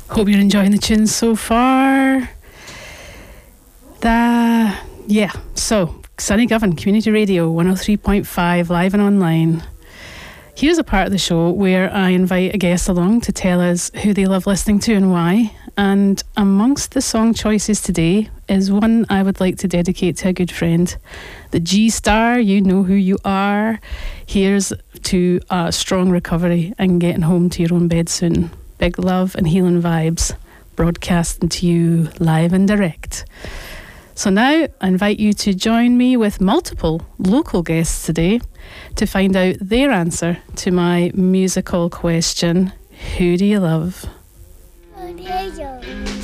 Hope you're enjoying the tunes so far. So Sunny Govan, Community Radio 103.5, live and online. Here's a part of the show where I invite a guest along to tell us who they love listening to and why. And amongst the song choices today is one I would like to dedicate to a good friend. The G-Star, you know who you are. Here's to a strong recovery and getting home to your own bed soon. Big love and healing vibes broadcasting to you live and direct. So now I invite you to join me with multiple local guests today to find out their answer to my musical question, who do you love?